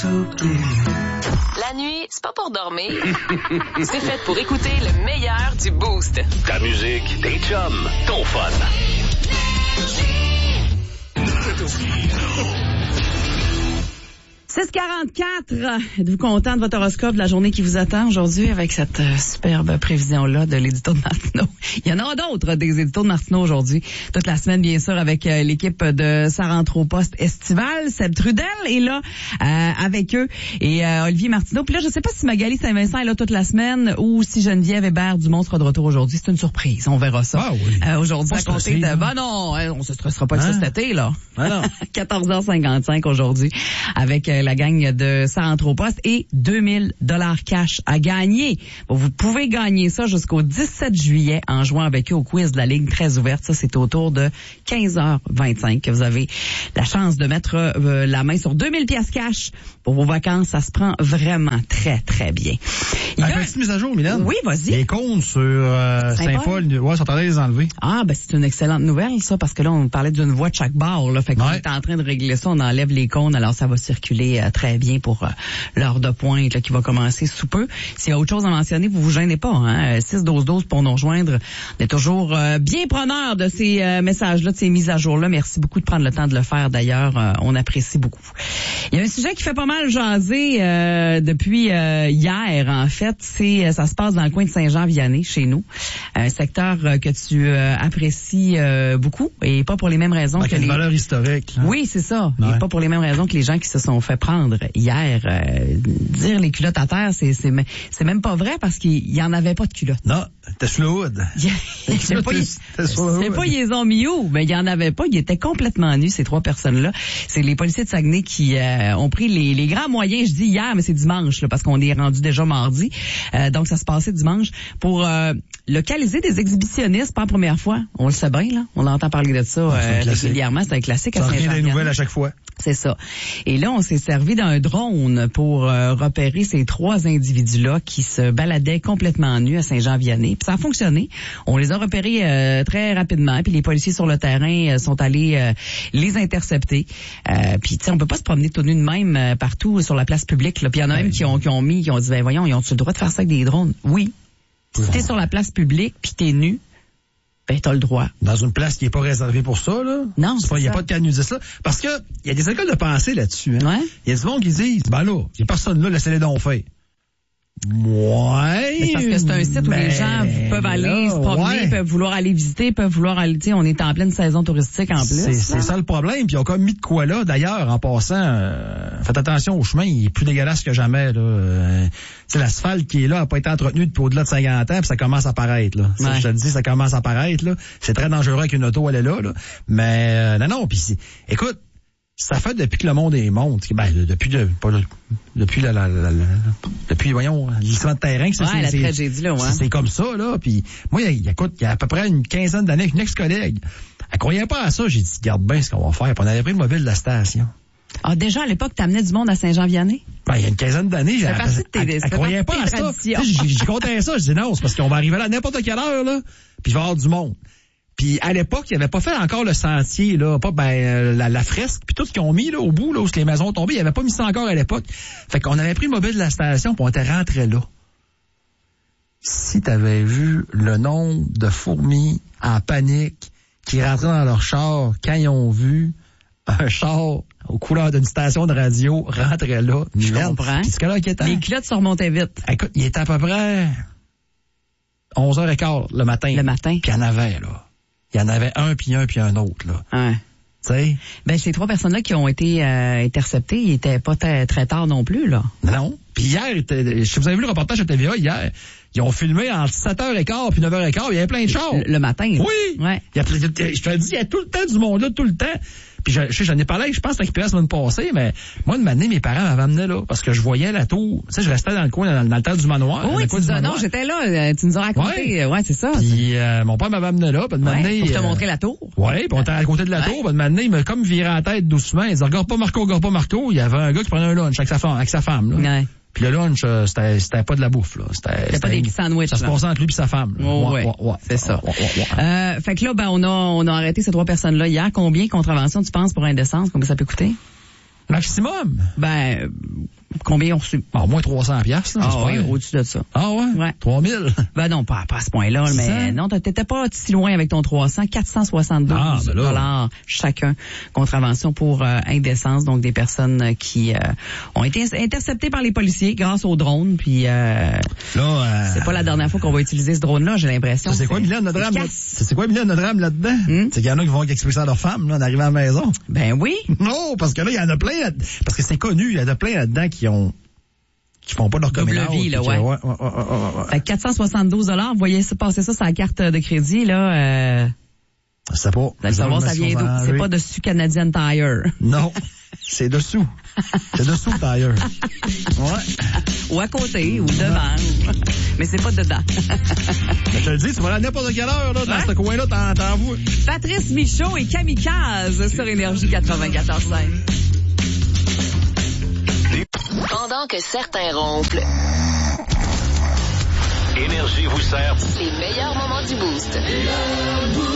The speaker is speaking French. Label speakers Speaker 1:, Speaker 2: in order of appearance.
Speaker 1: La nuit, c'est pas pour dormir. C'est fait pour écouter le meilleur du Boost.
Speaker 2: Ta musique, tes chums, ton fun.
Speaker 3: 6h44, êtes-vous content de votre horoscope de la journée qui vous attend aujourd'hui avec cette superbe prévision-là de l'édito de Martineau? Il y en aura d'autres des éditos de Martineau aujourd'hui. Toute la semaine, bien sûr, avec l'équipe de Ça rentre au poste estival. Seb Trudel est là avec eux et Olivier Martineau. Puis là, je sais pas si Magali Saint-Vincent est là toute la semaine ou si Geneviève Hébert-Dumont sera de retour aujourd'hui. C'est une surprise. On verra ça.
Speaker 4: Ah oui.
Speaker 3: Aujourd'hui, à compter de... Ben non, on se stressera pas avec ça cet été, là.
Speaker 4: Ah non.
Speaker 3: 14h55 aujourd'hui avec la gang de Ça rentre au poste et 2000 $ cash à gagner. Bon, vous pouvez gagner ça jusqu'au 17 juillet en jouant avec eux au quiz de la ligne très ouverte. Ça, c'est autour de 15h25 que vous avez la chance de mettre la main sur 2000 pièces cash pour vos vacances. Ça se prend vraiment très, très bien.
Speaker 4: Il y a une petite mise à jour, Mylène.
Speaker 3: Oui, vas-y.
Speaker 4: Les comptes sur Saint-Paul, ouais, sont en train de les enlever.
Speaker 3: Ah, ben c'est une excellente nouvelle, ça, parce que là, on parlait d'une voie de chaque bord, là. Fait qu'on est en train de régler ça. On enlève les cônes, alors ça va circuler très bien pour l'heure de pointe là, qui va commencer sous peu. S'il y a autre chose à mentionner, vous vous gênez pas, hein. 6-12-12 pour nous rejoindre. On est toujours bien preneurs de ces messages-là, de ces mises à jour-là. Merci beaucoup de prendre le temps de le faire, d'ailleurs. On apprécie beaucoup. Il y a un sujet qui fait pas mal jaser depuis hier, en fait. Ça se passe dans le coin de Saint-Jean-Vianney, chez nous. Un secteur que tu apprécies beaucoup et pas pour les mêmes raisons que
Speaker 4: les valeurs historiques. Là.
Speaker 3: Oui, c'est ça.
Speaker 4: Ouais.
Speaker 3: Et pas pour les mêmes raisons que les gens qui se sont fait prendre hier. Dire les culottes à terre, c'est même pas vrai parce qu'il y en avait pas de culottes.
Speaker 4: Non, t'es sous le hood.
Speaker 3: C'est pas ils les ont mis où, mais il y en avait pas. Ils étaient complètement nus, ces trois personnes-là. C'est les policiers de Saguenay qui ont pris les grands moyens. Je dis hier, mais c'est dimanche, là, parce qu'on est rendu déjà mardi. Donc, ça se passait dimanche pour localiser des exhibitionnistes, pas la première fois. On le sait bien, là. On entend parler de ça régulièrement. C'est un classique à Saint-Jean.
Speaker 4: Ça revient des nouvelles à chaque fois.
Speaker 3: C'est ça. Et là, on s'est servi d'un drone pour repérer ces trois individus-là qui se baladaient complètement nus à Saint-Jean-Vianney. Puis ça a fonctionné. On les a repérés très rapidement. Puis les policiers sur le terrain sont allés les intercepter. Puis tu sais, on peut pas se promener tout nu de même partout sur la place publique. Là. Puis il y en a même qui ont dit, ben voyons, ils ont-tu le droit de faire ça avec des drones? Oui. Si t'es sur la place publique puis t'es nu, ben t'as le droit.
Speaker 4: Dans une place qui est pas réservée pour ça, là.
Speaker 3: Non,
Speaker 4: il y a pas de cas de nudistes là. Parce que il y a des écoles de pensée là-dessus. Hein.
Speaker 3: Ouais.
Speaker 4: Il y a du monde qui disent, ben là, il y a personne là, laissez-les donc faire. Ouais.
Speaker 3: Mais parce que c'est un site où les gens peuvent aller se promener, peuvent vouloir aller visiter, peuvent vouloir aller, tu sais, on est en pleine saison touristique en plus.
Speaker 4: C'est ça le problème. Puis ils ont comme mis de quoi là. D'ailleurs, en passant, faites attention au chemin, il est plus dégueulasse que jamais, là. L'asphalte qui est là n'a pas été entretenu depuis au-delà de 50 ans, puis ça commence à paraître, là. Ça, je te le dis, ça commence à paraître, là. C'est très dangereux avec une auto, elle est là. Mais, non, puis écoute, ça fait depuis que le monde est monde. Ben, depuis voyons, le glissement de terrain que
Speaker 3: la tragédie, là, ouais.
Speaker 4: C'est comme ça, là. Puis, moi, il y a à peu près une quinzaine d'années avec une ex-collègue. Elle croyait pas à ça. J'ai dit, garde bien ce qu'on va faire. Puis on avait pris le mobile de la station.
Speaker 3: Ah, déjà, à l'époque, t'amenais du monde à Saint-Jean-Vianney?
Speaker 4: Ben, il y a une quinzaine d'années, elle croyait pas à ça. J'y comptais ça. Je dis non, c'est parce qu'on va arriver là à n'importe quelle heure, là. Puis il va y avoir du monde. Puis à l'époque, il avait pas fait encore le sentier, là, pas la fresque, puis tout ce qu'ils ont mis là au bout, là où les maisons ont tombé, il avait pas mis ça encore à l'époque. Fait qu'on avait pris le mobile de la station, puis on était rentré là. Si t'avais vu le nombre de fourmis en panique qui rentraient dans leur char quand ils ont vu un char aux couleurs d'une station de radio rentrer là.
Speaker 3: Je comprends.
Speaker 4: Puis ce là qui était.
Speaker 3: Les culottes se remontaient vite.
Speaker 4: Écoute, il était à peu près 11h15 le matin.
Speaker 3: Le matin.
Speaker 4: Puis il y en avait, là. Il y en avait un, puis un autre, là.
Speaker 3: Ouais.
Speaker 4: Tu sais?
Speaker 3: Ben, ces trois personnes-là qui ont été interceptées, ils étaient pas très tard non plus, là.
Speaker 4: Non. Puis hier, vous avez vu le reportage à TVA hier, ils ont filmé entre 7h15 puis 9h15, il y avait plein de chars.
Speaker 3: Le matin.
Speaker 4: Oui.
Speaker 3: Ouais.
Speaker 4: Je te le dis, il y a tout le temps du monde là, tout le temps. Puis j'en ai parlé, je pense, avec la semaine passée, mais moi, de m'amener, mes parents m'avaient amené là, parce que je voyais la tour. Tu sais, je restais dans le coin, dans le temps du manoir.
Speaker 3: Oui, non, j'étais là, tu nous as raconté. Ouais, c'est ça.
Speaker 4: Puis mon père m'avait amené là, puis de m'amener.
Speaker 3: Pour te montrer la tour.
Speaker 4: Oui, puis on était à côté de la tour, puis de m'amener, il m'a comme viré la tête doucement. Il disait, regarde pas Marco. Il y avait un gars qui prenait un lunch avec sa femme, là.
Speaker 3: Ouais.
Speaker 4: Puis le lunch, c'était pas de la bouffe, là.
Speaker 3: C'était pas des sandwichs.
Speaker 4: Ça se passait entre lui et sa femme.
Speaker 3: Ouais, c'est ça. Fait que là, ben, on a arrêté ces trois personnes-là hier. Combien contravention tu penses pour indécence? Combien ça peut coûter?
Speaker 4: Maximum?
Speaker 3: Ben, combien on reçu?
Speaker 4: Au moins 300 piastres, là.
Speaker 3: Ah oui, au-dessus de ça.
Speaker 4: Ah ouais?
Speaker 3: Ouais.
Speaker 4: 3000?
Speaker 3: Ben non, pas à ce point-là, mais non, t'étais pas si loin avec ton 300, 472 $ chacun. Contravention pour indécence, donc des personnes qui ont été interceptées par les policiers grâce au drone, puis c'est pas la dernière fois qu'on va utiliser ce drone-là, j'ai l'impression.
Speaker 4: C'est quoi, Mylène, notre drame? C'est quoi, Mylène, notre drame là-dedans? C'est qu'il y en a qui vont expliquer ça à leur femme, là, en arrivant à la maison.
Speaker 3: Ben oui.
Speaker 4: Non, parce que là, il y en a plein, parce que c'est connu, il y en a plein là-dedans qui font pas leur communauté.
Speaker 3: Double vie, là, ouais. Fait que 472 $, vous voyez passer ça sur la carte de crédit, là,
Speaker 4: c'est pas.
Speaker 3: Vous allez savoir, ça vient d'où. C'est pas dessus Canadian Tire.
Speaker 4: Non. C'est dessous. C'est dessous, Tire. Ouais.
Speaker 3: Ou à côté, ou devant. Mais c'est pas dedans.
Speaker 4: Mais je te le dis, tu vas là à n'importe quelle heure, là, dans ce coin-là, t'en vois.
Speaker 3: Patrice Michaud et Kamikaze sur Énergie 94.5.
Speaker 1: Pendant que certains ronflent,
Speaker 2: Énergie vous sert
Speaker 1: les meilleurs moments du Boost.